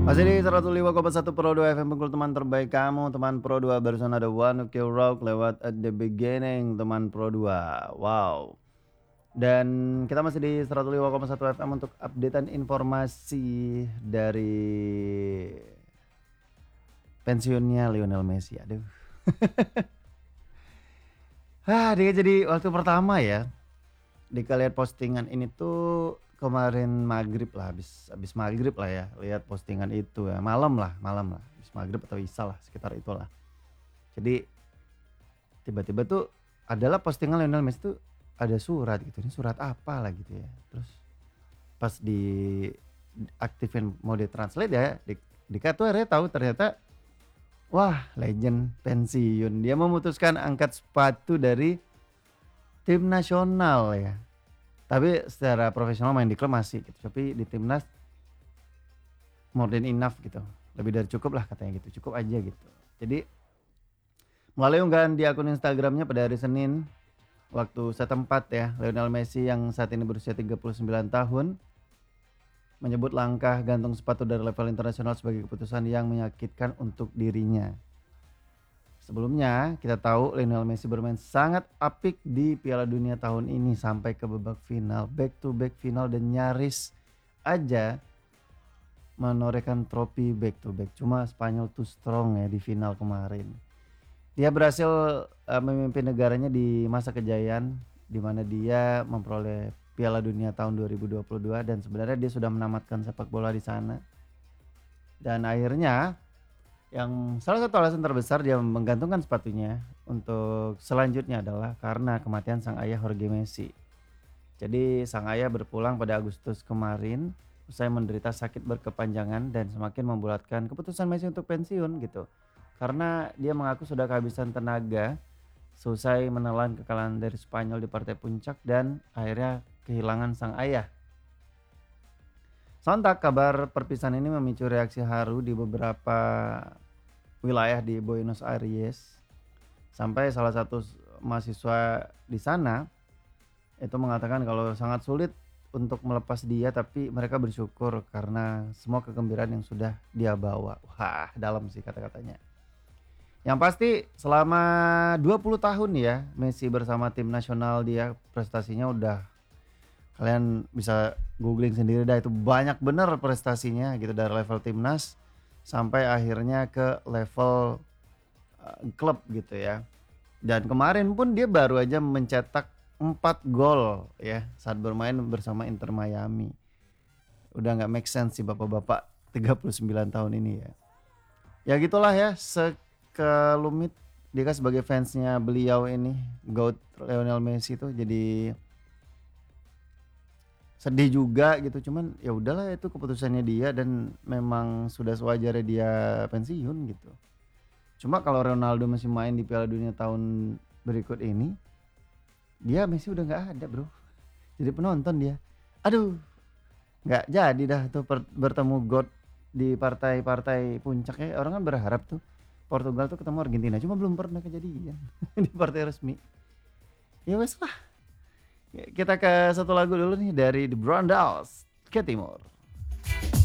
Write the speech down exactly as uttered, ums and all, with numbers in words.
Masih di seratus lima koma satu Pro dua F M Bengkulu, teman terbaik kamu, teman Pro dua. Barusan ada One Ok Rock lewat At The Beginning, teman Pro dua. Wow. Dan kita masih di seratus lima koma satu F M untuk updatean informasi dari pensiunnya Lionel Messi. Aduh. Ah, dia jadi waktu pertama ya. Dika lihat postingan ini tuh kemarin maghrib lah, habis habis maghrib lah ya, lihat postingan itu ya, malam lah, malam lah, habis maghrib atau isya lah, sekitar itulah. Jadi tiba-tiba tuh adalah postingan Lionel Messi tuh ada surat gitu, ini surat apa lah gitu ya. Terus pas di aktifin mode translate ya, di, Dika tuh akhirnya tahu ternyata wah legend pensiun. Dia memutuskan angkat sepatu dari tim nasional ya. Tapi secara profesional main di klub masih gitu, tapi di timnas more than enough gitu. Lebih dari cukup lah katanya gitu, cukup aja gitu. Jadi melalui unggahan di akun Instagramnya pada hari Senin waktu setempat ya, Lionel Messi yang saat ini berusia tiga puluh sembilan tahun menyebut langkah gantung sepatu dari level internasional sebagai keputusan yang menyakitkan untuk dirinya. Sebelumnya kita tahu Lionel Messi bermain sangat apik di Piala Dunia tahun ini sampai ke babak final, back to back final, dan nyaris aja menorehkan trofi back to back. Cuma Spanyol too strong ya di final kemarin. Dia berhasil uh, memimpin negaranya di masa kejayaan di mana dia memperoleh Piala Dunia tahun dua ribu dua puluh dua, dan sebenarnya dia sudah menamatkan sepak bola di sana. Dan akhirnya yang salah satu alasan terbesar dia menggantungkan sepatunya untuk selanjutnya adalah karena kematian sang ayah Jorge Messi. Jadi sang ayah berpulang pada Agustus kemarin usai menderita sakit berkepanjangan dan semakin membulatkan keputusan Messi untuk pensiun gitu. Karena dia mengaku sudah kehabisan tenaga selesai menelan kekalahan dari Spanyol di partai puncak dan akhirnya kehilangan sang ayah. Sontak kabar perpisahan ini memicu reaksi haru di beberapa wilayah di Buenos Aires. Sampai salah satu mahasiswa di sana itu mengatakan kalau sangat sulit untuk melepas dia, tapi mereka bersyukur karena semua kegembiraan yang sudah dia bawa. Wah, dalam sih kata-katanya. Yang pasti selama dua puluh tahun ya Messi bersama tim nasional, dia prestasinya udah, kalian bisa googling sendiri dah, itu banyak bener prestasinya gitu, dari level timnas sampai akhirnya ke level uh, klub gitu ya. Dan kemarin pun dia baru aja mencetak empat gol ya saat bermain bersama Inter Miami. Udah nggak make sense sih bapak-bapak tiga puluh sembilan tahun ini ya. Ya gitulah ya, sekelumit Dika sebagai fansnya beliau ini, GOAT Lionel Messi tuh jadi sedih juga gitu, cuman ya udahlah itu keputusannya dia dan memang sudah sewajarnya dia pensiun gitu. Cuma kalau Ronaldo masih main di Piala Dunia tahun berikut ini, dia Messi udah nggak ada bro, jadi penonton dia. Aduh, nggak jadi dah tuh per- bertemu God di partai-partai puncak ya. Orang kan berharap tuh Portugal tuh ketemu Argentina, cuma belum pernah kejadian di partai resmi. Ya wes lah. Kita ke satu lagu dulu nih dari The Brandals, ke Timur.